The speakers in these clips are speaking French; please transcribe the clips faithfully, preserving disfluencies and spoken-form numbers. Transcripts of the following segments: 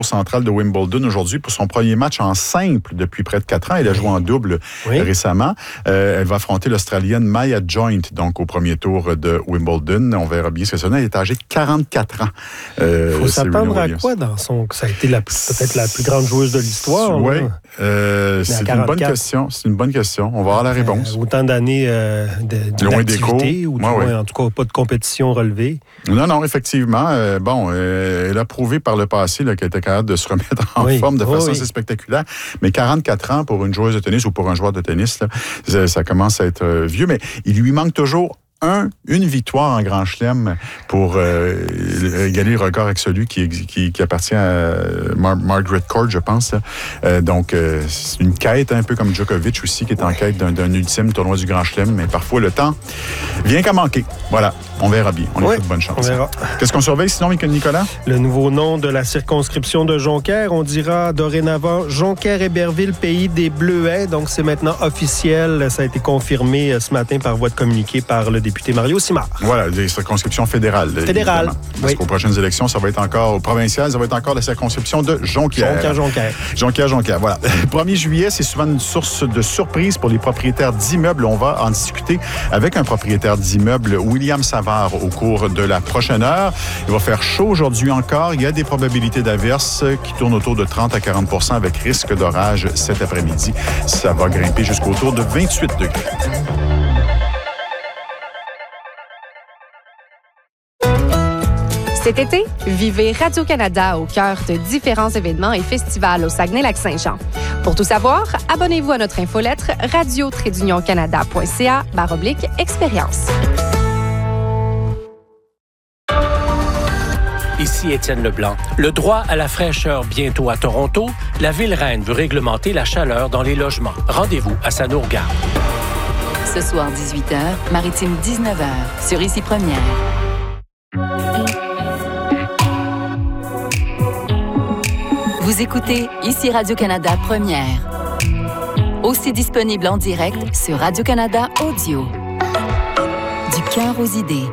centrale de Wimbledon aujourd'hui pour son premier match en simple depuis près de quatre ans. Elle a joué en double oui. récemment. Euh, elle va affronter l'Australienne Maya Joint, donc au premier tour de Wimbledon. On verra bien ce que ça donne. Elle est âgée de quarante-quatre ans. Il euh, faut s'attendre à quoi dans son... Ça a été la, peut-être la plus grande joueuse de l'histoire. Oui, euh, c'est une bonne question. C'est une bonne question. On va avoir la réponse. Euh, autant d'années euh, de, loin des cours. Ou du ouais, moins, en tout cas, pas de compétition relevée. Non, non, effectivement. Euh, bon, euh, elle a prouvé par le passé là, qu'elle était capable de se remettre en oui. forme de façon oui. assez spectaculaire. Mais quarante-quatre ans pour une joueuse de tennis ou pour un joueur de tennis, là, ça, ça commence à être euh, vieux. Mais il lui manque toujours Un, une victoire en Grand Chelem pour euh, égaler le record avec celui qui, qui, qui appartient à Mar- Margaret Court, je pense. Euh, donc, euh, c'est une quête, un peu comme Djokovic aussi, qui est en quête d'un, d'un ultime tournoi du Grand Chelem. Mais parfois, le temps vient qu'à manquer. Voilà, on verra bien. On lui oui, souhaite bonne chance. On verra. Qu'est-ce qu'on surveille sinon, Nicolas? Le nouveau nom de la circonscription de Jonquière. On dira dorénavant Jonquière-Héberville, pays des Bleuets. Donc, c'est maintenant officiel. Ça a été confirmé ce matin par voie de communiqué par le député Mario Simard. Voilà, des circonscriptions fédérales. Fédérales. Parce oui. qu'aux prochaines élections, ça va être encore, aux provinciales, ça va être encore la circonscription de Jonquière. Jonquière, Jonquière. Jonquière, Jonquière, voilà. Le premier juillet, c'est souvent une source de surprise pour les propriétaires d'immeubles. On va en discuter avec un propriétaire d'immeuble, William Savard, au cours de la prochaine heure. Il va faire chaud aujourd'hui encore. Il y a des probabilités d'averses qui tournent autour de trente à quarante pour cent avec risque d'orage cet après-midi. Ça va grimper jusqu'autour de vingt-huit degrés. Cet été, vivez Radio-Canada au cœur de différents événements et festivals au Saguenay-Lac-Saint-Jean. Pour tout savoir, abonnez-vous à notre infolettre radio tiret union canada point c a barre oblique expérience. Ici Étienne Leblanc. Le droit à la fraîcheur bientôt à Toronto, la ville-reine veut réglementer la chaleur dans les logements. Rendez-vous à Sanourga. Ce soir, dix-huit heures, Maritime dix-neuf heures, sur Ici Première. Vous écoutez Ici Radio-Canada Première. Aussi disponible en direct sur Radio-Canada Audio. Du cœur aux idées.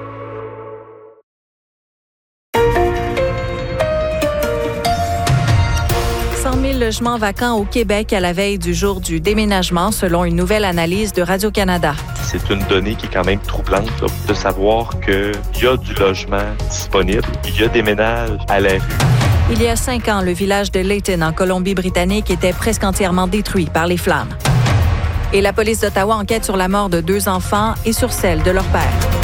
cent mille logements vacants au Québec à la veille du jour du déménagement, selon une nouvelle analyse de Radio-Canada. C'est une donnée qui est quand même troublante là, de savoir qu'il y a du logement disponible, il y a des ménages à la rue. Il y a cinq ans, le village de Layton, en Colombie-Britannique, était presque entièrement détruit par les flammes. Et la police d'Ottawa enquête sur la mort de deux enfants et sur celle de leur père.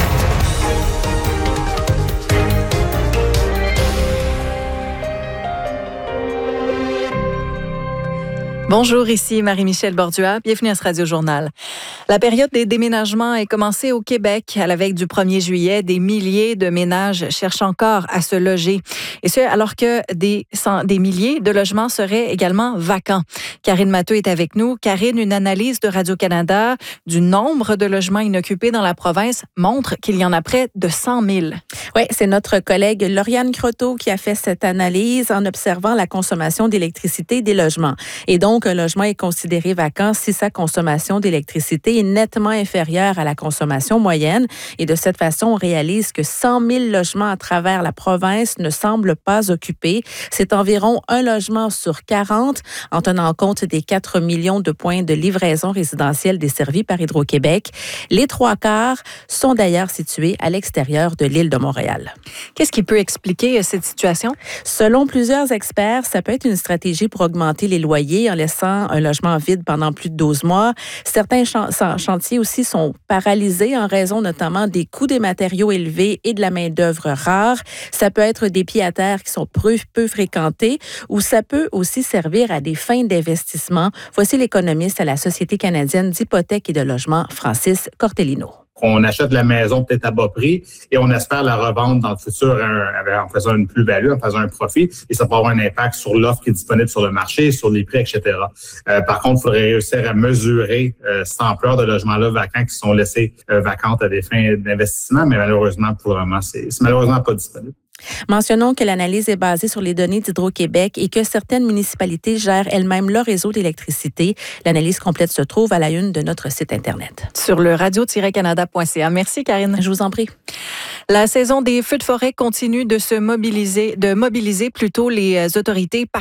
Bonjour, ici Marie-Michel Bordua. Bienvenue à ce Radio-Journal. La période des déménagements est commencée au Québec. À la veille du premier juillet, des milliers de ménages cherchent encore à se loger. Et ce, alors que des, des milliers de logements seraient également vacants. Karine Matteux est avec nous. Karine, une analyse de Radio-Canada du nombre de logements inoccupés dans la province montre qu'il y en a près de cent mille. Oui, c'est notre collègue Lauriane Croteau qui a fait cette analyse en observant la consommation d'électricité des logements. Et donc, un logement est considéré vacant si sa consommation d'électricité est nettement inférieure à la consommation moyenne. Et de cette façon, on réalise que cent mille logements à travers la province ne semblent pas occupés. C'est environ un logement sur quarante, en tenant compte des quatre millions de points de livraison résidentielle desservis par Hydro-Québec. Les trois quarts sont d'ailleurs situés à l'extérieur de l'île de Montréal. Qu'est-ce qui peut expliquer cette situation? Selon plusieurs experts, ça peut être une stratégie pour augmenter les loyers en laissant un logement vide pendant plus de douze mois. Certains chantiers aussi sont paralysés en raison notamment des coûts des matériaux élevés et de la main-d'œuvre rare. Ça peut être des pieds-à-terre qui sont peu, peu fréquentés ou ça peut aussi servir à des fins d'investissement. Voici l'économiste à la Société canadienne d'hypothèques et de logement, Francis Cortellino. On achète la maison peut-être à bas prix et on espère la revendre dans le futur en faisant une plus-value, en faisant un profit. Et ça peut avoir un impact sur l'offre qui est disponible sur le marché, sur les prix, et cetera. Euh, par contre, il faudrait réussir à mesurer euh, cette ampleur de logements-là vacants qui sont laissés euh, vacantes à des fins d'investissement, mais malheureusement, pour le moment, c'est, c'est malheureusement pas disponible. Mentionnons que l'analyse est basée sur les données d'Hydro-Québec et que certaines municipalités gèrent elles-mêmes leur réseau d'électricité. L'analyse complète se trouve à la une de notre site Internet. Sur le radio tiret canada point c a. Merci, Karine. Je vous en prie. La saison des feux de forêt continue de se mobiliser, de mobiliser plutôt les autorités partout